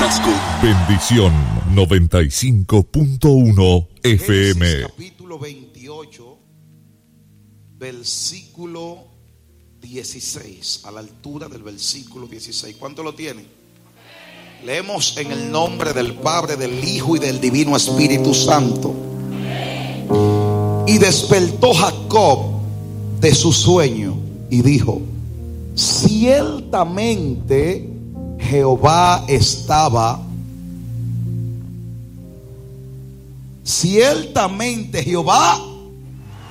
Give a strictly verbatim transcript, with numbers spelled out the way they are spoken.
liderazgo. Bendición noventa y cinco punto uno F M. Génesis capítulo veintiocho, versículo dieciséis, a la altura del versículo dieciséis. ¿Cuánto lo tienen? Leemos en el nombre del Padre, del Hijo y del Divino Espíritu Santo. Y despertó Jacob de su sueño y dijo: ciertamente Jehová estaba, ciertamente Jehová